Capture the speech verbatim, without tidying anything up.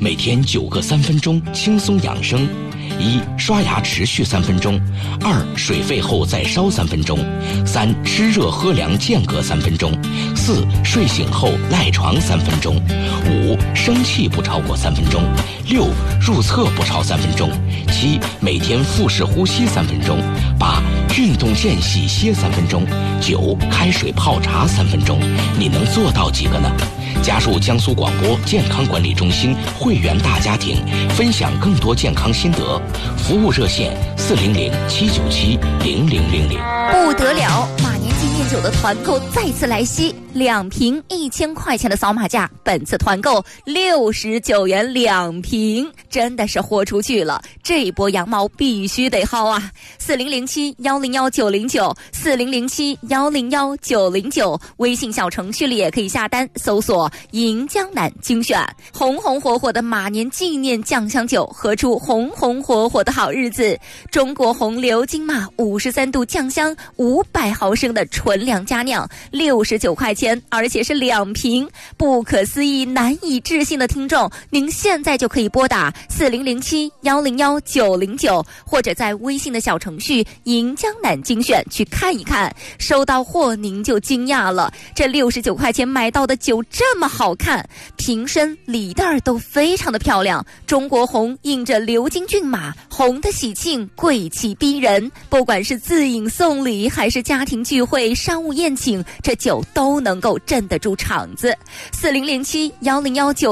每天九个三分钟轻松养生。一、刷牙持续三分钟；二、水沸后再烧三分钟；三、吃热喝凉间隔三分钟；四、睡醒后赖床三分钟；五、生气不超过三分钟；六、入厕不超三分钟；七、每天腹式呼吸三分钟；八、运动间隙歇三分钟；九、开水泡茶三分钟。你能做到几个呢？加入江苏广播健康管理中心会员大家庭，分享更多健康心得。服务热线四零零七九七零零零零。 不得了，马年纪念酒的团购再次来袭，两瓶一千块钱的扫码价，本次团购六十九元两瓶，真的是豁出去了！这波羊毛必须得薅啊！四零零七幺零幺九零九，四零零七幺零幺九零九，微信小程序里也可以下单，搜索“迎江南精选”，红红火火的马年纪念酱香酒，喝出红红火火的好日子。中国红牛金马五十三度酱香，五百毫升的纯粮佳酿，六十九块钱，而且是两瓶，不可思议、难以置信的听众，您现在就可以拨打四零零七幺零幺九零九，或者在微信的小程序“迎江南精选”去看一看，收到货您就惊讶了，这六十九块钱买到的酒这么好看，瓶身、礼袋都非常的漂亮，中国红印着牛津骏马，红的喜庆，贵气逼人，不管是自饮送礼还是家庭聚会、商务宴请，这酒都能够镇得住场子。四零零七幺零幺九